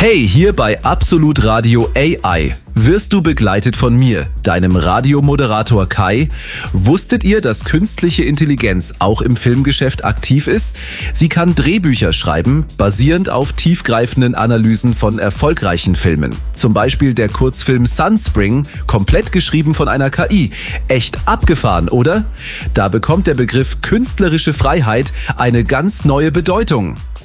Hey, hier bei Absolut Radio AI wirst du begleitet von mir, deinem Radiomoderator Kai. Wusstet ihr, dass künstliche Intelligenz auch im Filmgeschäft aktiv ist? Sie kann Drehbücher schreiben, basierend auf tiefgreifenden Analysen von erfolgreichen Filmen. Zum Beispiel der Kurzfilm Sunspring, komplett geschrieben von einer KI. Echt abgefahren, oder? Da bekommt der Begriff künstlerische Freiheit eine ganz neue Bedeutung.